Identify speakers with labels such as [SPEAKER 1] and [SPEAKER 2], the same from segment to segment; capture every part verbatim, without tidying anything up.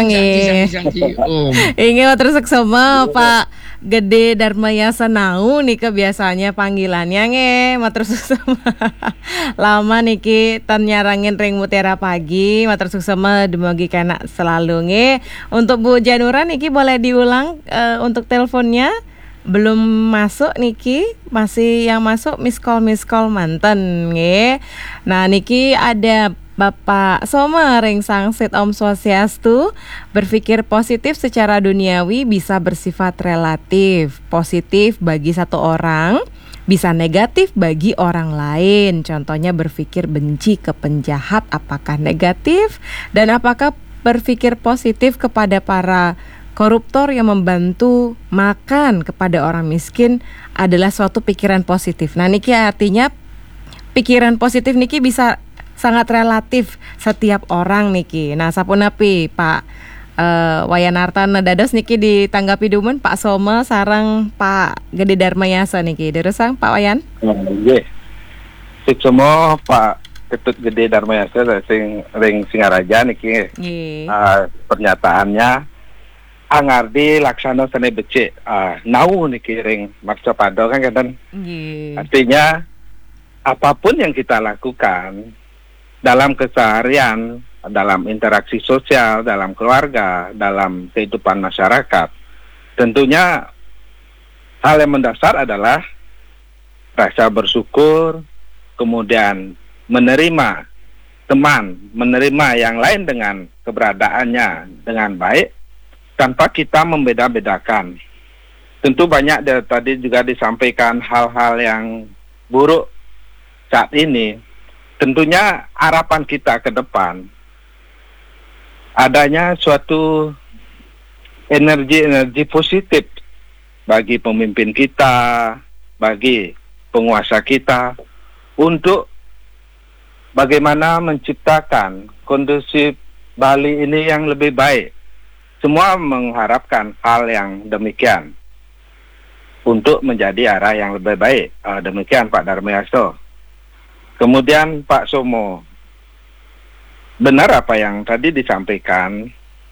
[SPEAKER 1] nggih. Inge terus sama Pak Gede Darmaya Senau nika biasanya panggilannya nge matur suksema. Lama niki tan nyarangin ring Mutiara Pagi matur suksema demogi kena selalu nge. Untuk Bu Janura niki boleh diulang uh, untuk teleponnya. Belum masuk niki, masih yang masuk miss call miss call manten nge. Nah niki ada Bapak Soma ring sangsit Om Swastiastu. Berpikir positif secara duniawi bisa bersifat relatif. Positif bagi satu orang, bisa negatif bagi orang lain. Contohnya berpikir benci ke penjahat, apakah negatif? Dan apakah berpikir positif kepada para koruptor yang membantu makan kepada orang miskin adalah suatu pikiran positif. Nah niki artinya pikiran positif niki bisa sangat relatif setiap orang niki. Nah sapunapi Pak uh, Wayanartana dados niki ditanggapi dumen Pak Soma sarang Pak Gede Darmayasa niki. Derusang Pak Wayan.
[SPEAKER 2] Nggih. Sik semua Pak Ketut Gede Darmayasa sing ring Singaraja niki. Nggih. Uh, pernyataannya Angardi laksana sene becik uh, nau niki ring maksa pado kan kan. Nggih. Artinya apapun yang kita lakukan dalam keseharian, dalam interaksi sosial, dalam keluarga, dalam kehidupan masyarakat, tentunya hal yang mendasar adalah rasa bersyukur, kemudian menerima teman, menerima yang lain dengan keberadaannya dengan baik, tanpa kita membeda-bedakan. Tentu banyak dari tadi juga disampaikan hal-hal yang buruk saat ini. Tentunya harapan kita ke depan adanya suatu energi-energi positif bagi pemimpin kita, bagi penguasa kita untuk bagaimana menciptakan kondisi Bali ini yang lebih baik. Semua mengharapkan hal yang demikian untuk menjadi arah yang lebih baik. Uh, demikian Pak Darmayaso. Kemudian Pak Somo, benar apa yang tadi disampaikan,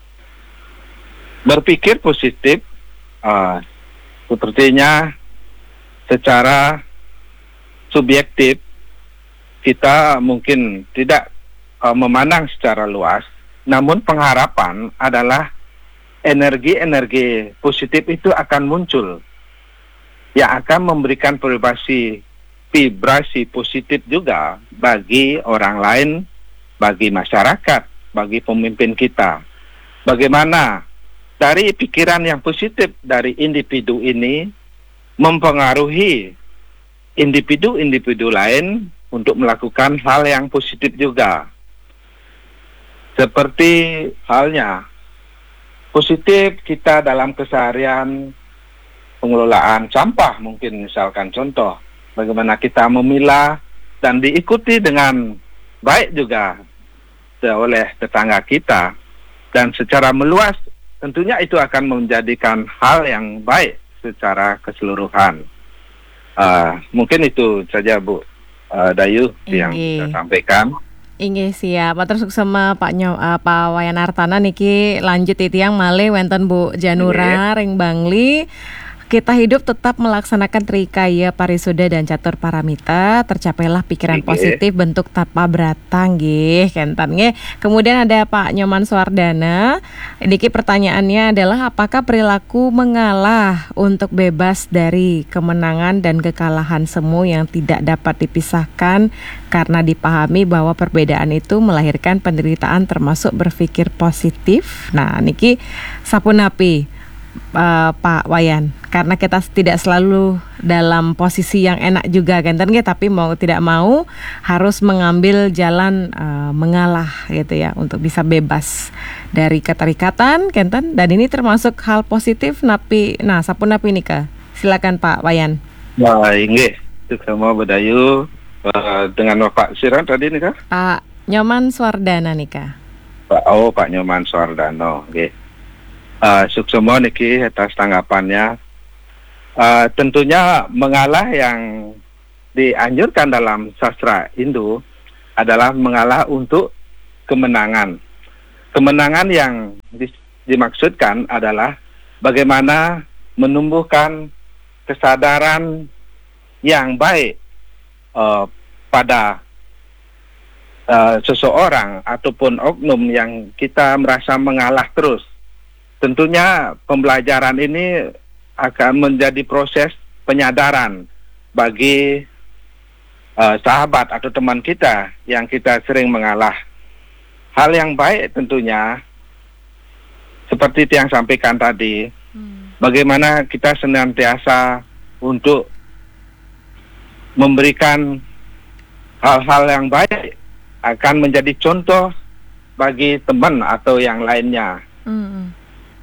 [SPEAKER 2] berpikir positif, uh, sepertinya secara subjektif kita mungkin tidak uh, memandang secara luas, namun pengharapan adalah energi-energi positif itu akan muncul, yang akan memberikan vibrasi vibrasi positif juga bagi orang lain, bagi masyarakat, bagi pemimpin kita. Bagaimana dari pikiran yang positif dari individu ini mempengaruhi individu-individu lain untuk melakukan hal yang positif juga. Seperti halnya positif kita dalam keseharian pengelolaan sampah, mungkin misalkan contoh bagaimana kita memilah dan diikuti dengan baik juga oleh tetangga kita, dan secara meluas tentunya itu akan menjadikan hal yang baik secara keseluruhan. Uh, mungkin itu saja Bu uh, Dayu yang saya sampaikan.
[SPEAKER 1] Inggih siap. Matur suksema Pak Nyo, uh, Pak Wayanartana niki lanjut titiang malih wonten Bu Janura ring Bangli. Kita hidup tetap melaksanakan trikaya parisuda dan catur paramita, tercapailah pikiran positif bentuk tanpa beratang nggih kentan nggih. Kemudian ada Pak Nyoman Suardana. Niki pertanyaannya adalah apakah perilaku mengalah untuk bebas dari kemenangan dan kekalahan semu yang tidak dapat dipisahkan karena dipahami bahwa perbedaan itu melahirkan penderitaan termasuk berpikir positif. Nah niki sapunapi Uh, Pak Wayan, karena kita tidak selalu dalam posisi yang enak juga kan, tapi mau tidak mau harus mengambil jalan uh, mengalah gitu ya untuk bisa bebas dari keterikatan kenten, dan ini termasuk hal positif napi. Nah, sapun napi nika. Silakan Pak Wayan.
[SPEAKER 2] Nah, inggih, sama Badayu uh, dengan Bapak Siran tadi nika.
[SPEAKER 1] Pak Nyoman Suardana nika.
[SPEAKER 2] Pak oh Pak Nyoman Suardana, nggih. Uh, Suksemo niki atas tanggapannya. Uh, tentunya mengalah yang dianjurkan dalam sastra Hindu adalah mengalah untuk kemenangan. Kemenangan yang dimaksudkan adalah bagaimana menumbuhkan kesadaran yang baik uh, pada uh, seseorang ataupun oknum yang kita merasa mengalah terus. Tentunya pembelajaran ini akan menjadi proses penyadaran bagi uh, sahabat atau teman kita yang kita sering mengalah. Hal yang baik tentunya seperti yang sampaikan tadi, hmm. bagaimana kita senantiasa untuk memberikan hal-hal yang baik akan menjadi contoh bagi teman atau yang lainnya. Hmm.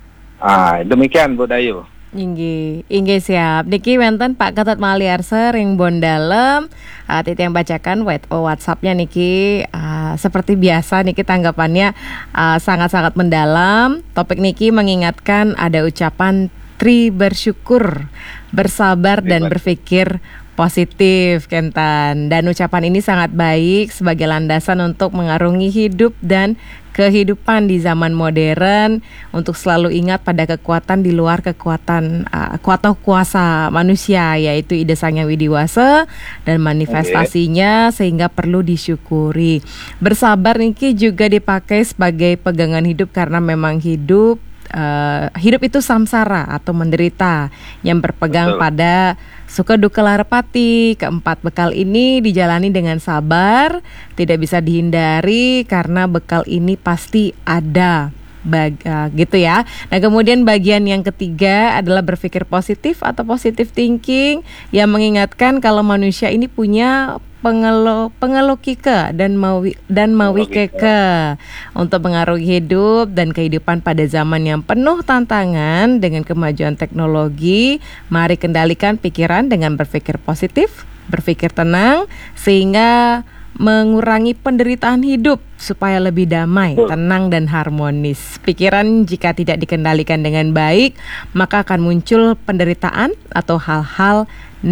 [SPEAKER 2] Ah, demikian Bu Dayu.
[SPEAKER 1] Inggih, inggih siap. Niki wenten Pak Ketut Maliarsa ring Bondalem. Uh, Titi yang bacakan WhatsApp-nya niki uh, seperti biasa niki tanggapannya uh, sangat-sangat mendalam. Topik niki mengingatkan ada ucapan tri bersyukur, bersabar dan berpikir positif Kentan. Dan ucapan ini sangat baik sebagai landasan untuk mengarungi hidup dan kehidupan di zaman modern, untuk selalu ingat pada kekuatan di luar kekuatan uh, kuasa kuasa manusia, yaitu ide Sang Hyang Widiwasa dan manifestasinya, okay. Sehingga perlu disyukuri. Bersabar niki juga dipakai sebagai pegangan hidup karena memang hidup uh, hidup itu samsara atau menderita yang berpegang Betul. pada suka duka larepati. Keempat bekal ini dijalani dengan sabar, tidak bisa dihindari karena bekal ini pasti ada. Bag, uh, gitu ya. Nah kemudian bagian yang ketiga adalah berpikir positif atau positive thinking, yang mengingatkan kalau manusia ini punya pengelo pengelokike dan mawi dan mawikeke untuk mengarungi hidup dan kehidupan pada zaman yang penuh tantangan dengan kemajuan teknologi. Mari kendalikan pikiran dengan berpikir positif, berpikir tenang, sehingga mengurangi penderitaan hidup supaya lebih damai, tenang dan harmonis. Pikiran jika tidak dikendalikan dengan baik, maka akan muncul penderitaan atau hal-hal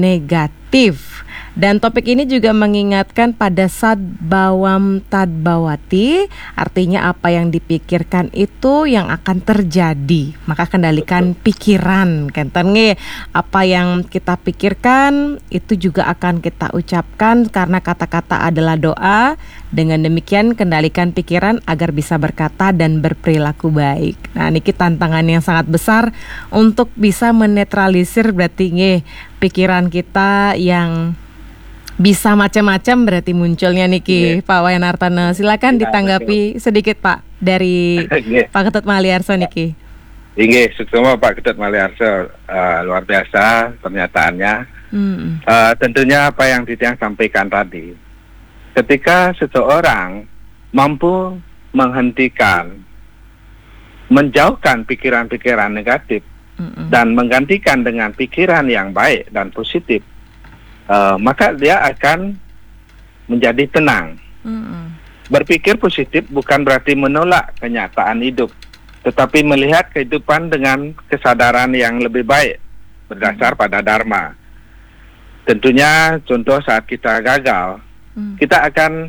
[SPEAKER 1] negatif. Dan topik ini juga mengingatkan pada sadbawam tadbawati, artinya apa yang dipikirkan itu yang akan terjadi. Maka kendalikan pikiran, kenten nge. Apa yang kita pikirkan itu juga akan kita ucapkan karena kata-kata adalah doa. Dengan demikian kendalikan pikiran agar bisa berkata dan berperilaku baik. Nah, ini tantangan yang sangat besar untuk bisa menetralisir berarti nge pikiran kita yang bisa macam-macam berarti munculnya niki, yeah. Pak Wayan Artana. Silakan ditanggapi sedikit Pak dari yeah. Pak Ketut Maliarsa niki.
[SPEAKER 2] Inggih, semua Pak Ketut Maliarsa, uh, luar biasa pernyataannya. Hmm. Uh, tentunya apa yang Titiang sampaikan tadi, ketika seseorang mampu menghentikan, menjauhkan pikiran-pikiran negatif hmm. dan menggantikan dengan pikiran yang baik dan positif, Uh, maka dia akan menjadi tenang. Mm-hmm. Berpikir positif bukan berarti menolak kenyataan hidup, tetapi melihat kehidupan dengan kesadaran yang lebih baik berdasar mm-hmm. pada dharma. Tentunya contoh saat kita gagal, mm-hmm. kita akan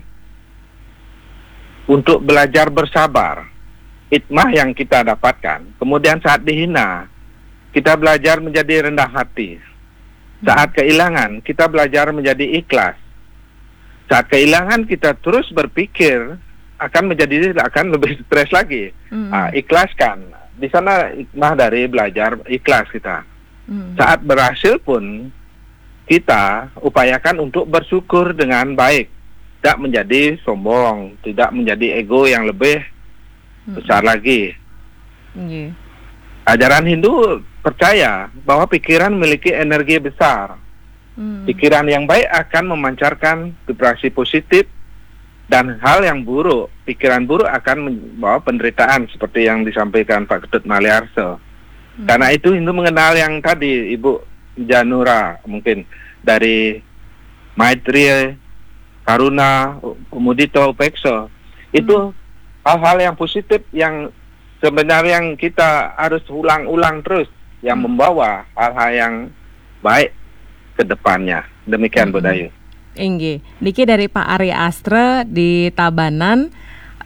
[SPEAKER 2] untuk belajar bersabar. Hikmah yang kita dapatkan. Kemudian saat dihina, kita belajar menjadi rendah hati. Saat kehilangan, kita belajar menjadi ikhlas. Saat kehilangan, kita terus berpikir akan menjadi akan lebih stres lagi. Mm. Ah, ikhlaskan. Di sana hikmah dari belajar ikhlas kita. Mm. Saat berhasil pun, kita upayakan untuk bersyukur dengan baik. Tidak menjadi sombong, tidak menjadi ego yang lebih mm. besar lagi. Yeah. Ajaran Hindu percaya bahwa pikiran memiliki energi besar. Hmm. Pikiran yang baik akan memancarkan vibrasi positif, dan hal yang buruk, pikiran buruk akan membawa penderitaan seperti yang disampaikan Pak Ketut Maliarsa. Hmm. Karena itu Hindu mengenal yang tadi Ibu Janura mungkin dari Maitri, Karuna, Mudita, Upeksa. Itu hmm. hal-hal yang positif yang sebenarnya yang kita harus ulang-ulang terus, yang hmm. membawa hal-hal yang baik ke depannya. Demikian hmm. Bu Dayu.
[SPEAKER 1] Inggih. Niki dari Pak Arya Astra di Tabanan.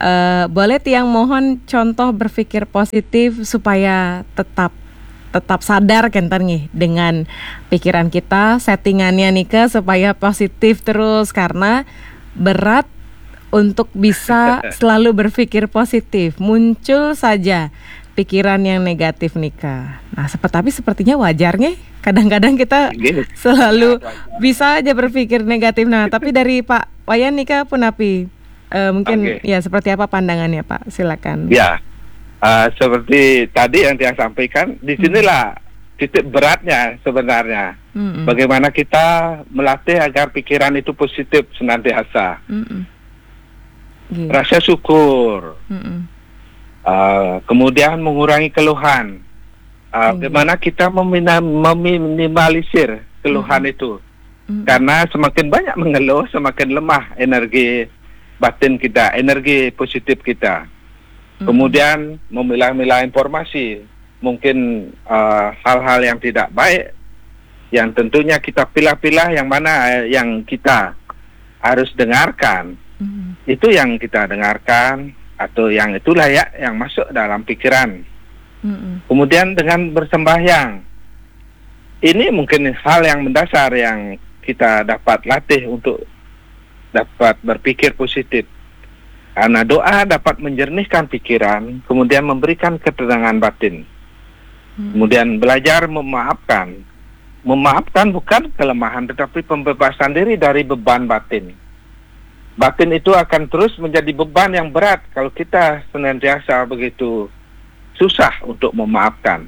[SPEAKER 1] uh, boleh Tiang mohon contoh berpikir positif supaya tetap tetap sadar kentar nih dengan pikiran kita, settingannya nih ke supaya positif terus, karena berat untuk bisa selalu berpikir positif. Muncul saja pikiran yang negatif Nika. Nah, seperti tapi sepertinya wajarnya kadang-kadang kita selalu bisa aja berpikir negatif. Nah, tapi dari Pak Wayan Nika pun api uh, mungkin okay. ya seperti apa pandangannya Pak? Silakan.
[SPEAKER 2] Ya, uh, seperti tadi yang dia sampaikan, disinilah hmm. titik beratnya sebenarnya. Hmm. Bagaimana kita melatih agar pikiran itu positif senantiasa. Hmm. Yeah. Rasa syukur. Hmm. Uh, kemudian mengurangi keluhan. Uh, hmm. Bagaimana kita meminimalisir keluhan hmm. itu. Hmm. Karena semakin banyak mengeluh, semakin lemah energi batin kita, energi positif kita. Hmm. Kemudian memilah-milah informasi. Mungkin uh, hal-hal yang tidak baik, yang tentunya kita pilah-pilah yang mana yang kita harus dengarkan. Hmm. Itu yang kita dengarkan, atau yang itulah ya yang masuk dalam pikiran. Mm-mm. Kemudian dengan bersembahyang, ini mungkin hal yang mendasar yang kita dapat latih untuk dapat berpikir positif. Karena doa dapat menjernihkan pikiran, kemudian memberikan ketenangan batin. Mm. Kemudian belajar memaafkan. Memaafkan bukan kelemahan, tetapi pembebasan diri dari beban batin. Batin itu akan terus menjadi beban yang berat kalau kita senantiasa begitu susah untuk memaafkan.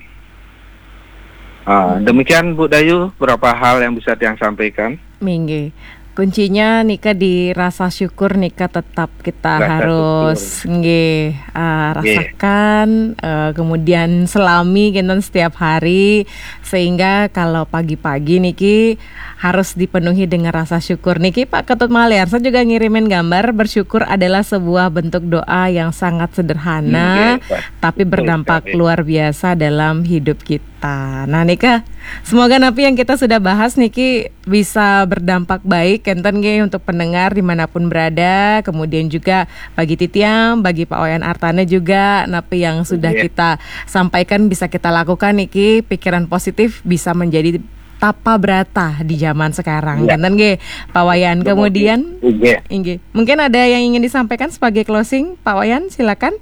[SPEAKER 2] Uh, hmm. Demikian Bu Dayu, beberapa hal yang bisa Tiang sampaikan.
[SPEAKER 1] Minggu. Kuncinya Nika di rasa syukur Nika tetap kita rasa harus nge, uh, rasakan, uh, kemudian selami gitu setiap hari, sehingga kalau pagi-pagi Niki harus dipenuhi dengan rasa syukur. Niki Pak Ketut Maliar, saya juga ngirimin gambar bersyukur adalah sebuah bentuk doa yang sangat sederhana, okay, tapi berdampak okay. luar biasa dalam hidup kita. Nah Nika, semoga napi yang kita sudah bahas Niki bisa berdampak baik kenten ge untuk pendengar dimanapun berada. Kemudian juga bagi Titiam, bagi Pak Wayan Artana juga napi yang sudah yeah. kita sampaikan bisa kita lakukan Niki. Pikiran positif bisa menjadi tapa berata di zaman sekarang. Yeah. Kenten ge Pak Wayan. Kemudian yeah. Inggi, mungkin ada yang ingin disampaikan sebagai closing Pak Wayan, silakan.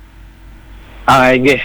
[SPEAKER 2] Ah, Inggi.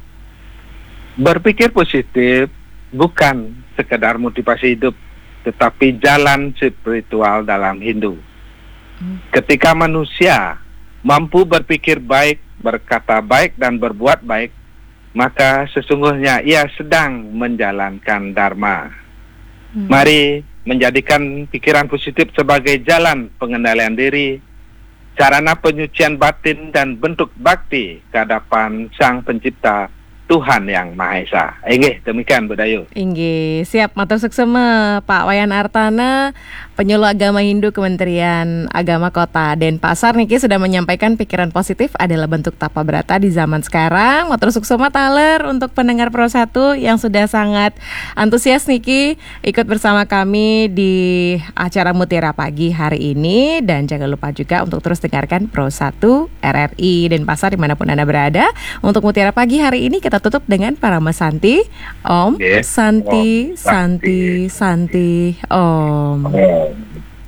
[SPEAKER 2] Berpikir positif bukan sekedar motivasi hidup, tetapi jalan spiritual dalam Hindu. Hmm. Ketika manusia mampu berpikir baik, berkata baik, dan berbuat baik, maka sesungguhnya ia sedang menjalankan dharma. Hmm. Mari menjadikan pikiran positif sebagai jalan pengendalian diri, sarana penyucian batin, dan bentuk bakti ke hadapan Sang Pencipta Tuhan yang Maha Esa. Inggih, demikian Bu Dayu.
[SPEAKER 1] Inggih, siap matur suksema Pak Wayan Artana, penyuluh agama Hindu Kementerian Agama Kota Denpasar niki sudah menyampaikan pikiran positif adalah bentuk tapa berata di zaman sekarang. Matur suksema taler untuk pendengar Pro satu yang sudah sangat antusias niki ikut bersama kami di acara Mutiara Pagi hari ini, dan jangan lupa juga untuk terus dengarkan Pro satu R R I Denpasar dimanapun Anda berada. Untuk Mutiara Pagi hari ini kita kita tutup dengan Parama Santi. Om, yes. Santi, Om, Santi, Santi, Santi, Om. Om.